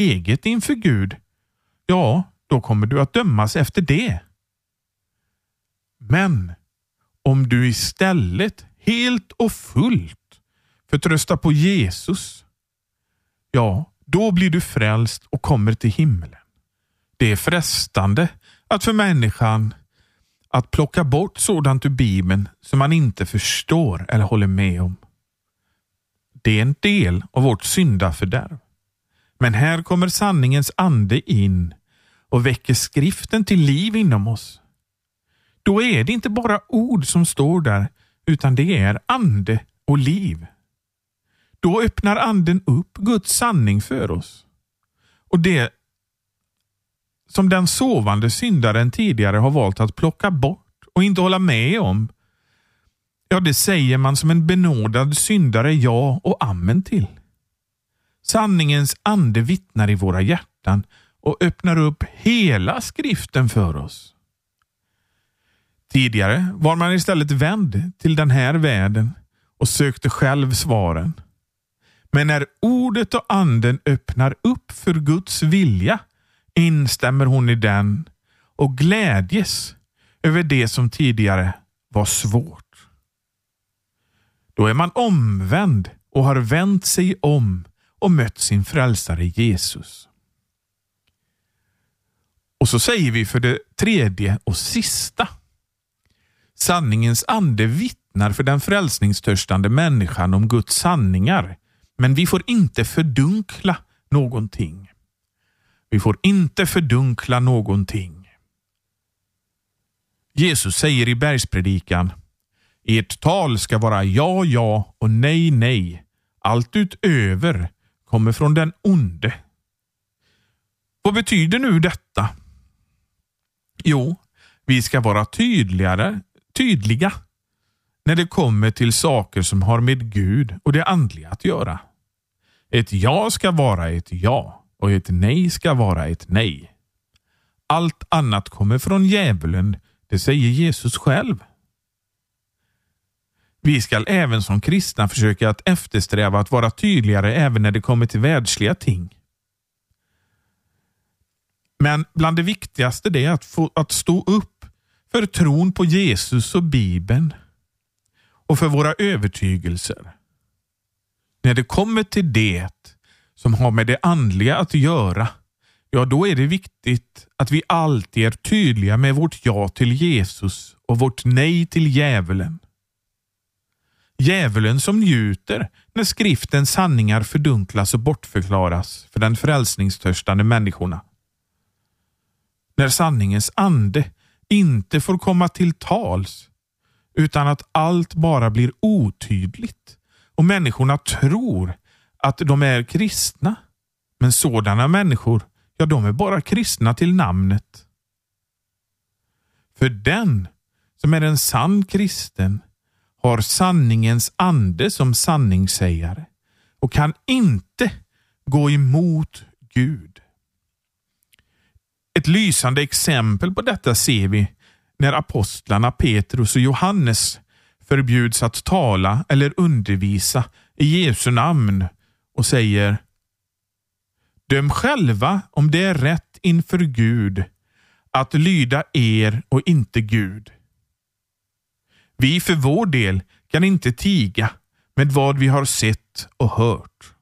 eget inför Gud, ja, då kommer du att dömas efter det. Men om du istället helt och fullt förtröstar på Jesus, ja, då blir du frälst och kommer till himlen. Det är frestande att för människan att plocka bort sådant ur Bibeln som man inte förstår eller håller med om. Det är en del av vårt syndafördärv. Men här kommer sanningens ande in och väcker skriften till liv inom oss. Då är det inte bara ord som står där, utan det är ande och liv. Då öppnar anden upp Guds sanning för oss. Och det som den sovande syndaren tidigare har valt att plocka bort och inte hålla med om, ja, det säger man som en benådad syndare ja och amen till. Sanningens ande vittnar i våra hjärtan och öppnar upp hela skriften för oss. Tidigare var man istället vänd till den här världen och sökte själv svaren. Men när ordet och anden öppnar upp för Guds vilja, instämmer hon i den och glädjes över det som tidigare var svårt. Då är man omvänd och har vänt sig om och mött sin frälsare Jesus. Och så säger vi för det tredje och sista. Sanningens ande vittnar för den frälsningstörstande människan om Guds sanningar, men vi får inte fördunkla någonting. Vi får inte fördunkla någonting. Jesus säger i bergspredikan: ert tal ska vara ja, ja och nej, nej. Allt utöver kommer från den onde. Vad betyder nu detta? Jo, vi ska vara tydliga när det kommer till saker som har med Gud och det andliga att göra. Ett ja ska vara ett ja och ett nej ska vara ett nej. Allt annat kommer från djävulen, det säger Jesus själv. Vi ska även som kristna försöka att eftersträva att vara tydligare även när det kommer till världsliga ting. Men bland det viktigaste det är att stå upp för tron på Jesus och Bibeln och för våra övertygelser. När det kommer till det som har med det andliga att göra, ja, då är det viktigt att vi alltid är tydliga med vårt ja till Jesus och vårt nej till djävulen. Djävulen som njuter när skriftens sanningar fördunklas och bortförklaras för den frälsningstörstande människorna. När sanningens ande inte får komma till tals, utan att allt bara blir otydligt och människorna tror att de är kristna. Men sådana människor, ja, de är bara kristna till namnet. För den som är en sann kristen har sanningens ande som sanningssägare och kan inte gå emot Gud. Ett lysande exempel på detta ser vi när apostlarna Petrus och Johannes förbjuds att tala eller undervisa i Jesu namn och säger: döm själva om det är rätt inför Gud att lyda er och inte Gud. Vi för vår del kan inte tiga med vad vi har sett och hört.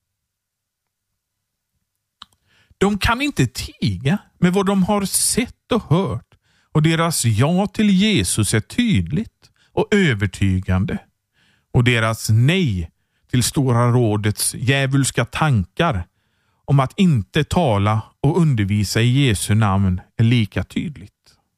De kan inte tiga med vad de har sett och hört, och deras ja till Jesus är tydligt och övertygande, och deras nej till Stora rådets djävulska tankar om att inte tala och undervisa i Jesu namn är lika tydligt.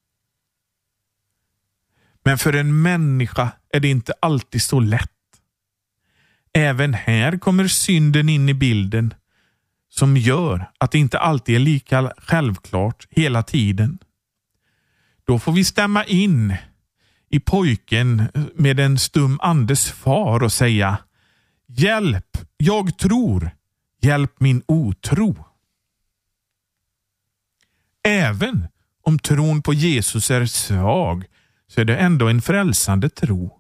Men för en människa är det inte alltid så lätt. Även här kommer synden in i bilden, som gör att det inte alltid är lika självklart hela tiden. Då får vi stämma in i pojken med en stum andes far och säga: hjälp, jag tror, hjälp min otro. Även om tron på Jesus är svag, så är det ändå en frälsande tro.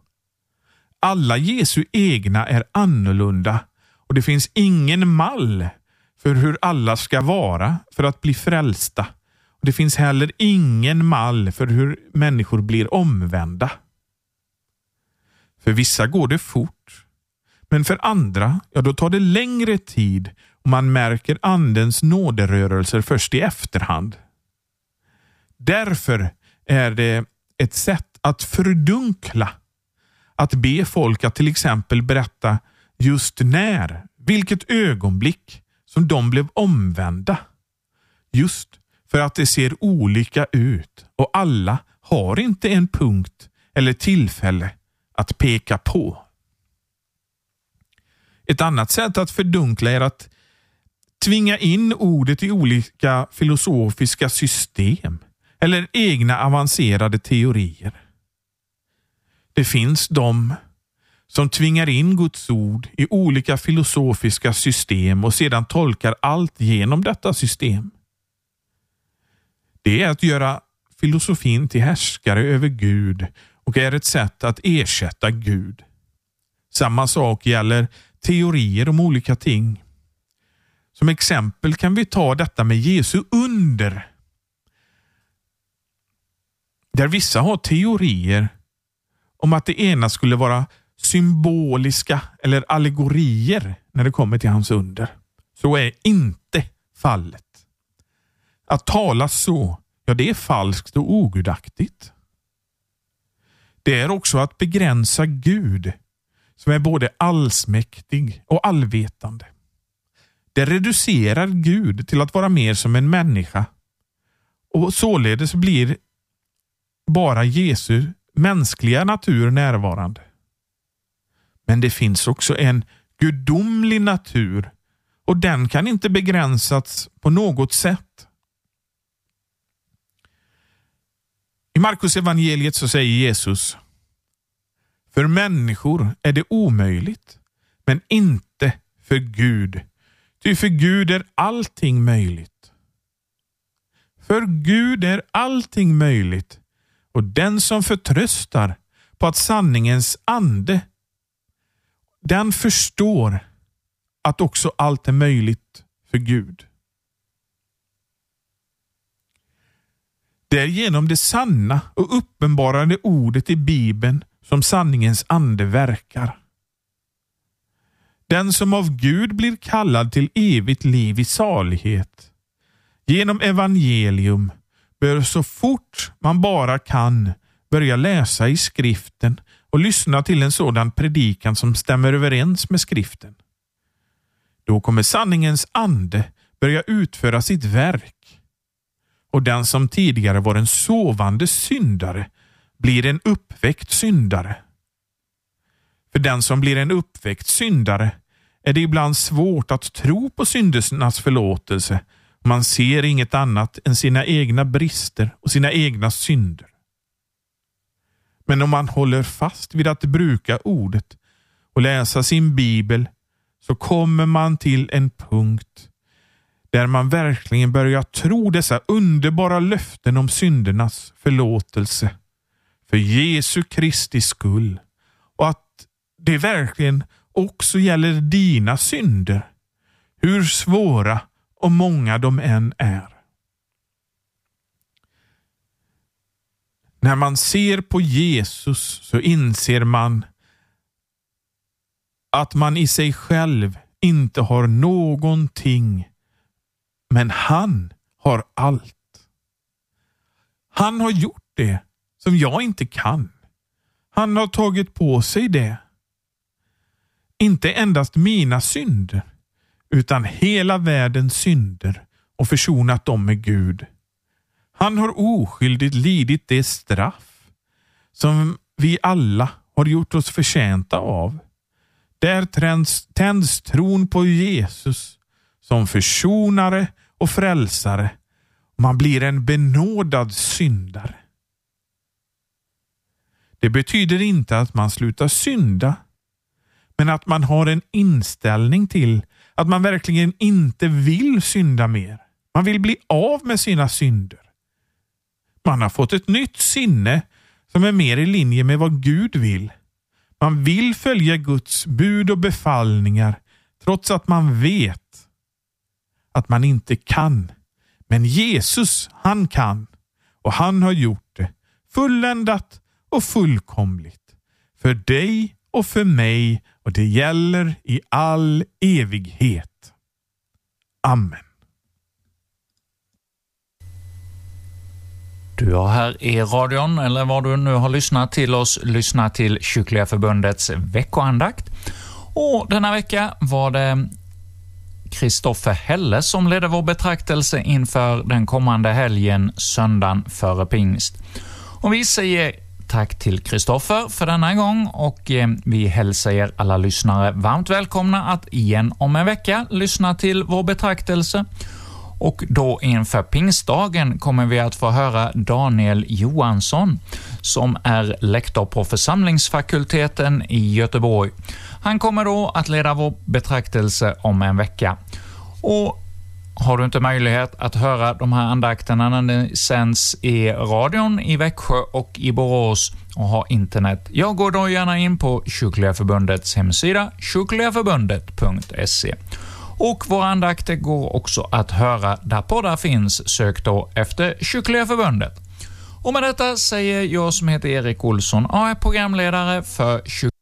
Alla Jesu egna är annorlunda, och det finns ingen mall för hur alla ska vara för att bli frälsta. Och det finns heller ingen mall för hur människor blir omvända. För vissa går det fort. Men för andra, då tar det längre tid och man märker andens nåderörelser först i efterhand. Därför är det ett sätt att fördunkla. Att be folk att till exempel berätta just när, vilket ögonblick som de blev omvända. Just för att det ser olika ut och alla har inte en punkt eller tillfälle att peka på. Ett annat sätt att fördunkla är att tvinga in ordet i olika filosofiska system eller egna avancerade teorier. Det finns de som tvingar in Guds ord i olika filosofiska system och sedan tolkar allt genom detta system. Det är att göra filosofin till härskare över Gud och är ett sätt att ersätta Gud. Samma sak gäller teorier om olika ting. Som exempel kan vi ta detta med Jesu under. Där vissa har teorier om att det ena skulle vara symboliska eller allegorier när det kommer till hans under. Så är inte fallet. Att tala så, det är falskt och ogudaktigt. Det är också att begränsa Gud som är både allsmäktig och allvetande. Det reducerar Gud till att vara mer som en människa och således blir bara Jesu mänskliga natur närvarande. Men det finns också en gudomlig natur och den kan inte begränsas på något sätt. I Markus evangeliet så säger Jesus: för människor är det omöjligt, men inte för Gud. Ty för Gud är allting möjligt. För Gud är allting möjligt. Och den som förtröstar på att sanningens ande, den förstår att också allt är möjligt för Gud. Det är genom det sanna och uppenbarande ordet i Bibeln som sanningens ande verkar. Den som av Gud blir kallad till evigt liv i salighet genom evangelium bör så fort man bara kan börja läsa i skriften och lyssna till en sådan predikan som stämmer överens med skriften. Då kommer sanningens ande börja utföra sitt verk. Och den som tidigare var en sovande syndare blir en uppväckt syndare. För den som blir en uppväckt syndare är det ibland svårt att tro på syndernas förlåtelse. Man ser inget annat än sina egna brister och sina egna synder. Men om man håller fast vid att bruka ordet och läsa sin bibel så kommer man till en punkt där man verkligen börjar tro dessa underbara löften om syndernas förlåtelse för Jesu Kristi skull och att det verkligen också gäller dina synder, hur svåra och många de än är. När man ser på Jesus så inser man att man i sig själv inte har någonting, men han har allt. Han har gjort det som jag inte kan. Han har tagit på sig det. Inte endast mina synder, utan hela världens synder och försonat dem med Gud. Han har oskyldigt lidit det straff som vi alla har gjort oss förtjänta av. Där tänds tron på Jesus som försonare och frälsare. Man blir en benådad syndare. Det betyder inte att man slutar synda, men att man har en inställning till att man verkligen inte vill synda mer. Man vill bli av med sina synder. Man har fått ett nytt sinne som är mer i linje med vad Gud vill. Man vill följa Guds bud och befallningar trots att man vet att man inte kan. Men Jesus, han kan. Och han har gjort det fulländat och fullkomligt. För dig och för mig, och det gäller i all evighet. Amen. Du har här i radion, eller vad du nu har lyssnat till oss, lyssnat till Kyrkliga förbundets veckoandakt. Och denna vecka var det Kristoffer Helle som ledde vår betraktelse inför den kommande helgen, söndagen före pingst. Och vi säger tack till Kristoffer för denna gång, och vi hälsar er alla lyssnare varmt välkomna att igen om en vecka lyssna till vår betraktelse. Och då inför pingstdagen kommer vi att få höra Daniel Johansson som är lektor på församlingsfakulteten i Göteborg. Han kommer då att leda vår betraktelse om en vecka. Och har du inte möjlighet att höra de här andakterna när det sänds i radion i Växjö och i Borås och har internet, jag går då gärna in på Kyrkliga förbundets hemsida kyrkligaförbundet.se. Och våra andakter går också att höra där poddar finns. Sök då efter Kyrkliga förbundet. Och med detta säger jag som heter Erik Olsson och är programledare för